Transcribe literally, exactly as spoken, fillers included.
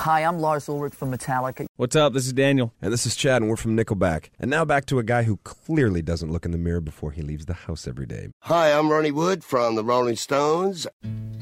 Hi, I'm Lars Ulrich from Metallica. What's up? This is Daniel. And this is Chad, and we're from Nickelback. And now back to a guy who clearly doesn't look in the mirror before he leaves the house every day. Hi, I'm Ronnie Wood from the Rolling Stones.